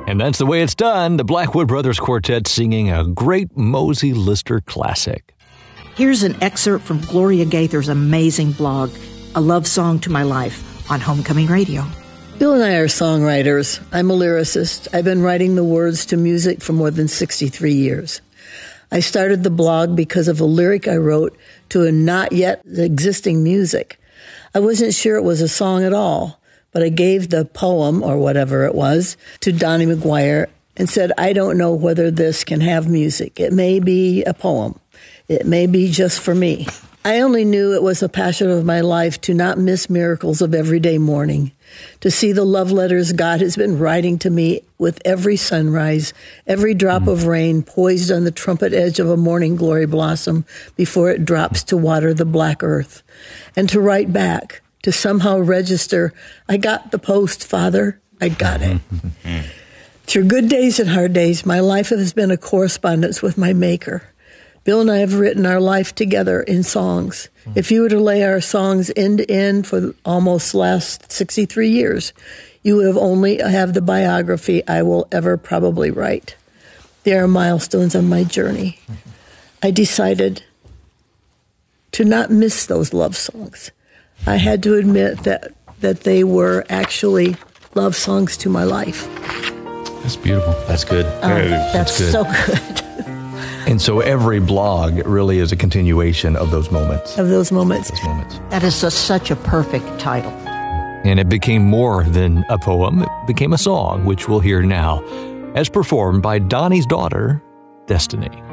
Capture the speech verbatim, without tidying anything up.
And that's the way it's done. The Blackwood Brothers Quartet singing a great Mosey Lister classic. Here's an excerpt from Gloria Gaither's amazing blog, A Love Song to My Life, on Homecoming Radio. Bill and I are songwriters. I'm a lyricist. I've been writing the words to music for more than sixty-three years. I started the blog because of a lyric I wrote to a not yet existing music. I wasn't sure it was a song at all, but I gave the poem, or whatever it was, to Donnie McGuire and said, I don't know whether this can have music. It may be a poem. It may be just for me. I only knew it was a passion of my life to not miss miracles of everyday morning, to see the love letters God has been writing to me with every sunrise, every drop of rain poised on the trumpet edge of a morning glory blossom before it drops to water the black earth, and to write back, to somehow register, I got the post, Father, I got it. Through good days and hard days, my life has been a correspondence with my Maker. Bill and I have written our life together in songs. If you were to lay our songs end to end for the almost last sixty-three years, you would have only have the biography I will ever probably write. They are milestones on my journey. I decided to not miss those love songs. I had to admit that, that they were actually love songs to my life. That's beautiful. That's good. Um, that's That's good. so good. And so every blog really is a continuation of those moments. Of those moments. Those moments. That is a, such a perfect title. And it became more than a poem. It became a song, which we'll hear now, as performed by Donnie's daughter, Destiny.